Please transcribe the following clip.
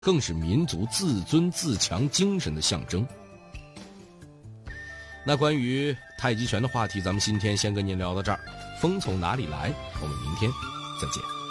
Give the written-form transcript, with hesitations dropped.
更是民族自尊自强精神的象征。那关于太极拳的话题，咱们今天先跟您聊到这儿。风从哪里来？我们明天再见。